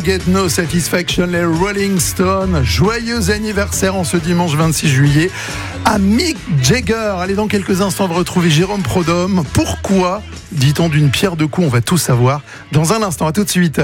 Get No Satisfaction, les Rolling Stones. Joyeux anniversaire en ce dimanche 26 juillet à Mick Jagger. Allez, dans quelques instants, on va retrouver Jérôme Prodhomme. Pourquoi dit-on d'une pierre deux coups? On va tout savoir dans un instant. À tout de suite.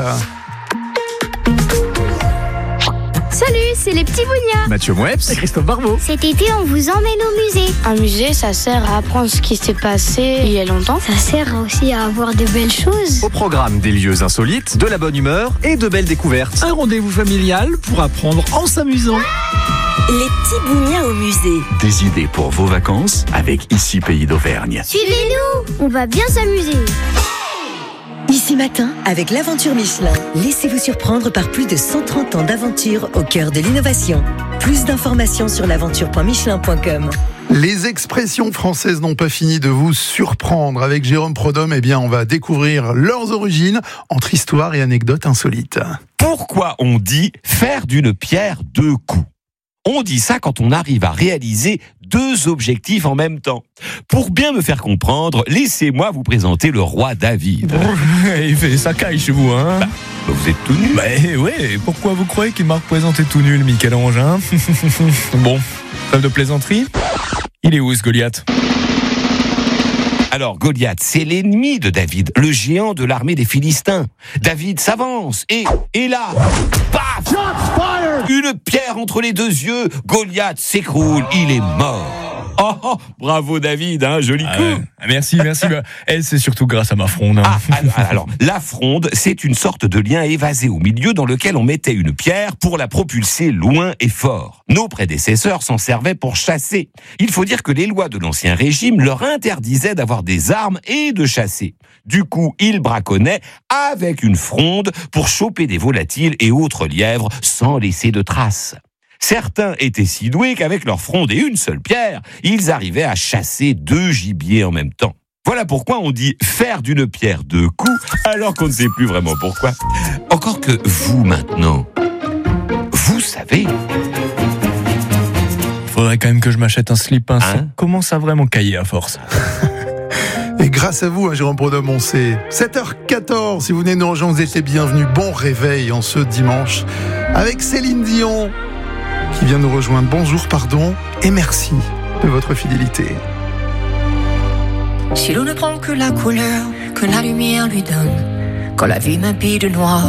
Salut, c'est les petits Bougnats. Mathieu Moeps et Christophe Barbeau. Cet été, on vous emmène au musée. Un musée, ça sert à apprendre ce qui s'est passé il y a longtemps. Ça sert aussi à avoir de belles choses. Au programme, des lieux insolites, de la bonne humeur et de belles découvertes. Un rendez-vous familial pour apprendre en s'amusant. Les petits Bougnats au musée. Des idées pour vos vacances avec Ici Pays d'Auvergne. Suivez-nous, on va bien s'amuser. Ici Matin, avec l'aventure Michelin. Laissez-vous surprendre par plus de 130 ans d'aventure au cœur de l'innovation. Plus d'informations sur l'aventure.michelin.com. Les expressions françaises n'ont pas fini de vous surprendre. Avec Jérôme Prodhomme, eh bien, on va découvrir leurs origines entre histoire et anecdotes insolites. Pourquoi on dit faire d'une pierre deux coups? On dit ça quand on arrive à réaliser deux objectifs en même temps. Pour bien me faire comprendre, laissez-moi vous présenter le roi David. Il fait sa caille chez vous, hein? Vous êtes tout nu? Ouais, pourquoi vous croyez qu'il m'a représenté tout nul, Michel-Ange, hein? Bon, trêve de plaisanterie. Il est où ce Goliath? Alors Goliath, c'est l'ennemi de David, le géant de l'armée des Philistins. David s'avance et là, paf! Une pierre entre les deux yeux, Goliath s'écroule, il est mort. Oh, bravo David, hein, joli coup. Ouais. Merci. C'est surtout grâce à ma fronde. Hein. Alors, la fronde, c'est une sorte de lien évasé au milieu dans lequel on mettait une pierre pour la propulser loin et fort. Nos prédécesseurs s'en servaient pour chasser. Il faut dire que les lois de l'Ancien Régime leur interdisaient d'avoir des armes et de chasser. Du coup, ils braconnaient avec une fronde pour choper des volatiles et autres lièvres sans laisser de traces. Certains étaient si doués qu'avec leur fronde et une seule pierre, ils arrivaient à chasser deux gibiers en même temps. Voilà pourquoi on dit faire d'une pierre deux coups, alors qu'on ne sait plus vraiment pourquoi. Encore que vous, maintenant, vous savez. Faudrait quand même que je m'achète un slip, hein. Ça commence à vraiment cailler à force. Et grâce à vous, Jérôme Prodhomme, on sait. 7h14, si vous venez nous rejoindre, vous êtes les bienvenus. Bon réveil en ce dimanche avec Céline Dion, qui vient nous rejoindre. Bonjour, pardon, et merci de votre fidélité. Si l'on ne prend que la couleur que la lumière lui donne, quand la vie m'habille de noir,